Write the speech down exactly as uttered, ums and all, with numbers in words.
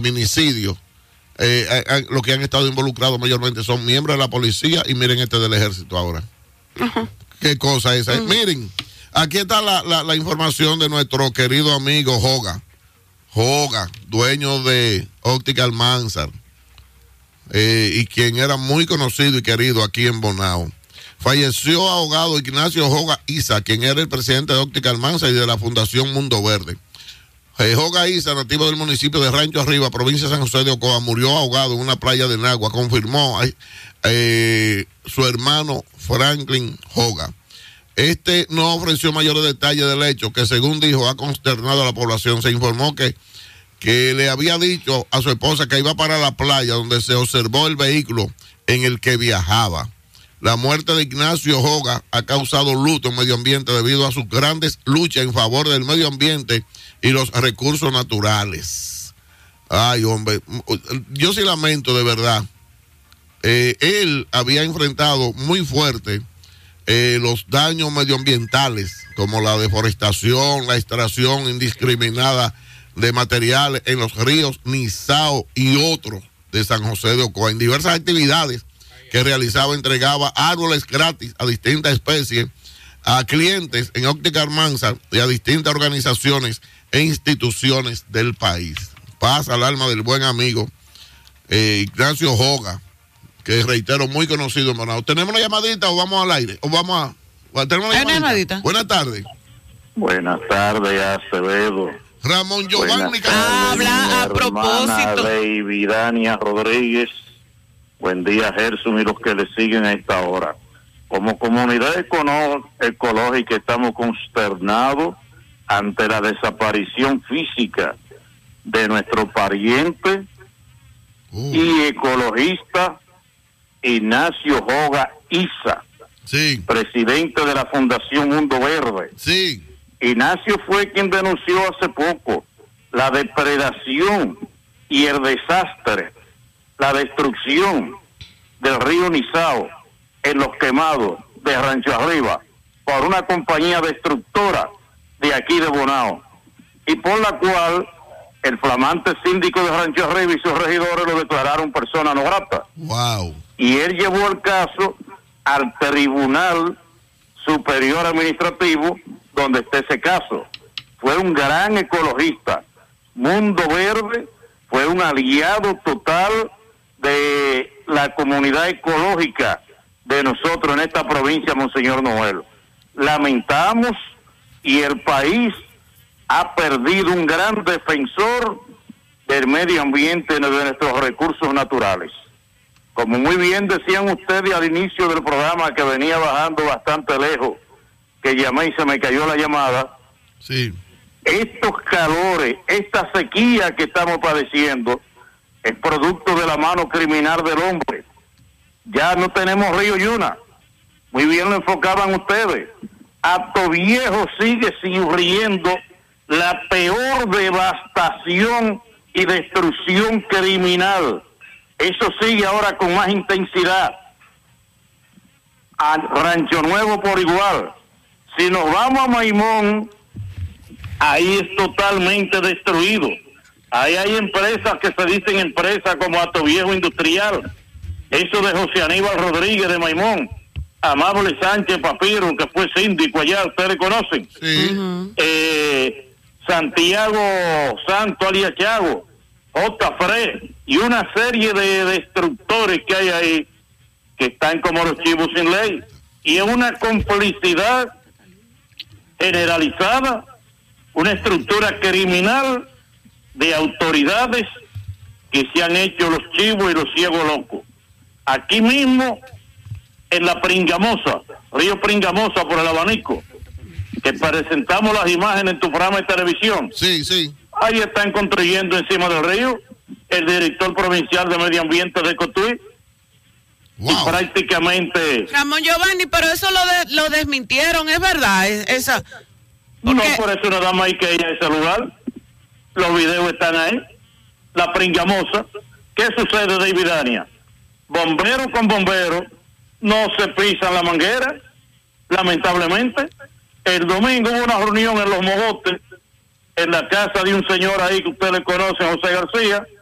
feminicidios, eh, eh, eh, los que han estado involucrados mayormente son miembros de la policía y miren este del ejército ahora. Uh-huh. ¿Qué cosa es esa? Uh-huh. Miren, aquí está la, la, la información de nuestro querido amigo Joga. Joga, dueño de Óptica Almanzar, eh, y quien era muy conocido y querido aquí en Bonao. Falleció ahogado Ignacio Joga Isa, quien era el presidente de Óptica Almanzar y de la Fundación Mundo Verde. Eh, Joga Isa, nativo del municipio de Rancho Arriba, provincia de San José de Ocoa, murió ahogado en una playa de Nagua, confirmó eh, su hermano Franklin Joga. Este no ofreció mayores detalles del hecho, que según dijo ha consternado a la población. Se informó que, que le había dicho a su esposa que iba para la playa donde se observó el vehículo en el que viajaba. La muerte de Ignacio Joga ha causado luto en medio ambiente debido a sus grandes luchas en favor del medio ambiente y los recursos naturales. Ay, hombre, yo sí lamento de verdad. Eh, él había enfrentado muy fuerte eh, los daños medioambientales, como la deforestación, la extracción indiscriminada de materiales en los ríos Nizao y otros de San José de Ocoa. En diversas actividades que realizaba, entregaba árboles gratis a distintas especies, a clientes en Óptica Almanzar y a distintas organizaciones e instituciones del país. Paz al alma del buen amigo eh, Ignacio Joga, que reitero, muy conocido en Bonao. ¿Tenemos una llamadita o vamos al aire? ¿O vamos a...? ¿Tenemos una llamadita? llamadita? Buenas tardes. Buenas tardes, Acevedo. Ramón Giovanni. Habla a propósito. Davidania Rodríguez. Buen día, Gerson, y los que le siguen a esta hora. Como comunidad econo- ecológica estamos consternados ante la desaparición física de nuestro pariente uh. y ecologista Ignacio Joga Isa, sí. presidente de la Fundación Mundo Verde. Sí. Ignacio fue quien denunció hace poco la depredación y el desastre, la destrucción del río Nizao en los quemados de Rancho Arriba por una compañía destructora de aquí de Bonao, y por la cual el flamante síndico de Rancho Arriba y sus regidores lo declararon persona no grata. Wow. Y él llevó el caso al Tribunal Superior Administrativo, donde está ese caso. Fue un gran ecologista. Mundo Verde fue un aliado total de la comunidad ecológica de nosotros en esta provincia, Monseñor Noel. Lamentamos, y el país ha perdido un gran defensor del medio ambiente y de nuestros recursos naturales. Como muy bien decían ustedes al inicio del programa, que venía bajando bastante lejos, que llamé y se me cayó la llamada. Sí. Estos calores, esta sequía que estamos padeciendo, es producto de la mano criminal del hombre. Ya no tenemos río Yuna. Muy bien lo enfocaban ustedes. Hato Viejo sigue sufriendo la peor devastación y destrucción criminal. Eso sigue ahora con más intensidad. A Rancho Nuevo por igual. Si nos vamos a Maimón, ahí es totalmente destruido. Ahí hay empresas que se dicen empresas como Hato Viejo Industrial. Eso de José Aníbal Rodríguez de Maimón. Amable Sánchez Papiro, que fue síndico allá, ustedes conocen. Sí. Uh-huh. Eh, Santiago Santo alias Chago, J. Fred, y una serie de destructores que hay ahí que están como los chivos sin ley. Y es una complicidad generalizada, una estructura criminal de autoridades que se han hecho los chivos y los ciegos locos. Aquí mismo, en la Pringamosa, Río Pringamosa por el abanico, que presentamos las imágenes en tu programa de televisión. Sí, sí. Ahí están construyendo encima del río el director provincial de Medio Ambiente de Cotuí. Wow. Y prácticamente... Ramón Giovanni, pero eso lo de, lo desmintieron, ¿es verdad? Es, esa... No, por eso nada más hay que ir a ese lugar. Los videos están ahí. La Pringamosa. ¿Qué sucede, David Dania? Bombero con bombero no se pisan la manguera, lamentablemente. El domingo hubo una reunión en Los Mogotes, en la casa de un señor ahí que ustedes conocen, José García,